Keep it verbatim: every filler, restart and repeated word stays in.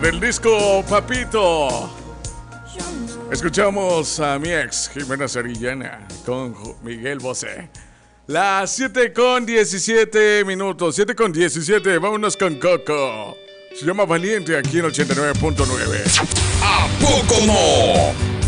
del disco Papito. Escuchamos a mi ex Jimena Sariñana con Miguel Bosé. Las siete con diecisiete minutos, siete con diecisiete, vámonos con Coco. Se llama Valiente aquí en ochenta y nueve punto nueve. ¿A poco no?